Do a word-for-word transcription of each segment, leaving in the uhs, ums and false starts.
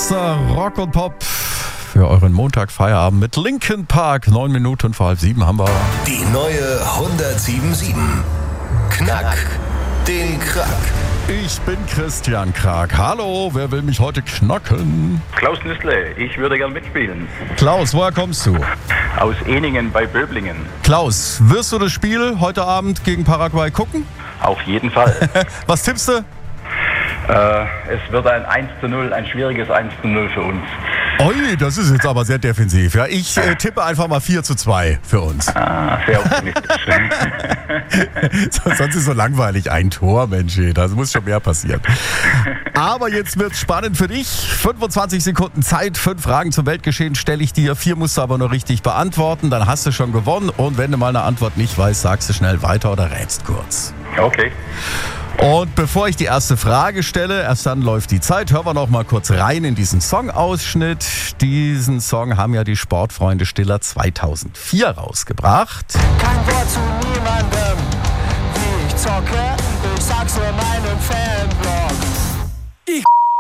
Bester Rock und Pop für euren Montagfeierabend mit Linkin Park. Neun Minuten vor halb sieben haben wir. Die neue hundertsieben Komma sieben. Knack den Krack. Ich bin Christian Krag. Hallo, wer will mich heute knacken? Klaus Nüssle, ich würde gern mitspielen. Klaus, woher kommst du? Aus Eningen bei Böblingen. Klaus, wirst du das Spiel heute Abend gegen Paraguay gucken? Auf jeden Fall. Was tippst du? äh, es wird ein eins zu null, ein schwieriges eins zu null für uns. Ui, das ist jetzt aber sehr defensiv. Ja, ich äh, tippe einfach mal vier zu zwei für uns. Ah, sehr optimistisch. Sonst ist es so langweilig. Ein Tor, Mensch, da muss schon mehr passieren. Aber jetzt wird es spannend für dich. fünfundzwanzig Sekunden Zeit, fünf Fragen zum Weltgeschehen stelle ich dir. Vier musst du aber nur richtig beantworten, dann hast du schon gewonnen. Und wenn du mal eine Antwort nicht weißt, sagst du schnell weiter oder rätst kurz. Okay. Und bevor ich die erste Frage stelle, erst dann läuft die Zeit, hören wir noch mal kurz rein in diesen Songausschnitt. Diesen Song haben ja die Sportfreunde Stiller zweitausendvier rausgebracht. Kein Wort zu niemandem, wie ich zocke, ich sag's nur meinem Fanblog. Ich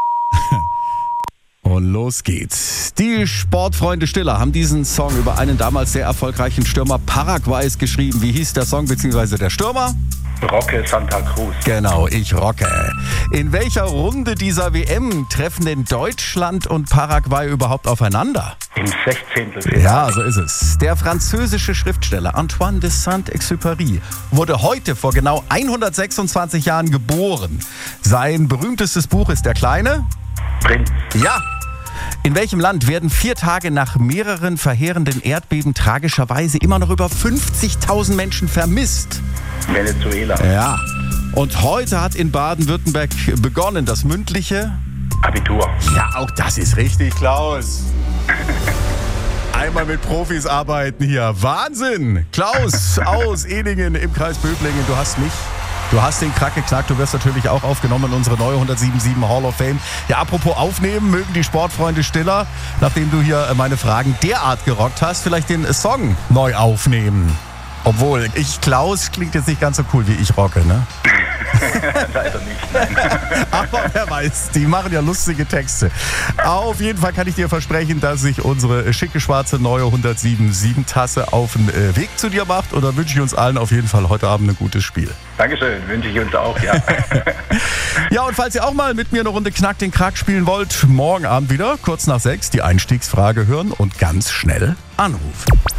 Und los geht's. Die Sportfreunde Stiller haben diesen Song über einen damals sehr erfolgreichen Stürmer Paraguays geschrieben. Wie hieß der Song bzw. der Stürmer? Rocke Santa Cruz. Genau, ich rocke. In welcher Runde dieser W M treffen denn Deutschland und Paraguay überhaupt aufeinander? Im Sechzehntelfinale. Ja, so ist es. Der französische Schriftsteller Antoine de Saint-Exupéry wurde heute vor genau hundertsechsundzwanzig Jahren geboren. Sein berühmtestes Buch ist Der Kleine? Prinz. Ja. In welchem Land werden vier Tage nach mehreren verheerenden Erdbeben tragischerweise immer noch über fünfzigtausend Menschen vermisst? Venezuela. Ja. Und heute hat in Baden-Württemberg begonnen das mündliche Abitur. Ja, auch das ist richtig, Klaus. Einmal mit Profis arbeiten hier. Wahnsinn! Klaus aus Eningen im Kreis Böblingen, du hast mich. Du hast den Krack geknackt, du wirst natürlich auch aufgenommen in unsere neue hundertsieben Komma sieben Hall of Fame. Ja, apropos aufnehmen, mögen die Sportfreunde Stiller, nachdem du hier meine Fragen derart gerockt hast, vielleicht den Song neu aufnehmen. Obwohl, ich, Klaus, klingt jetzt nicht ganz so cool wie ich rocke, ne? Leider nicht, nein. Aber wer weiß, die machen ja lustige Texte. Auf jeden Fall kann ich dir versprechen, dass sich unsere schicke, schwarze, neue hundertsieben Komma sieben Tasse auf den Weg zu dir macht. Und da wünsche ich uns allen auf jeden Fall heute Abend ein gutes Spiel. Dankeschön, wünsche ich uns auch, ja. Ja, und falls ihr auch mal mit mir eine Runde Knack den Krack spielen wollt, morgen Abend wieder, kurz nach sechs, die Einstiegsfrage hören und ganz schnell anrufen.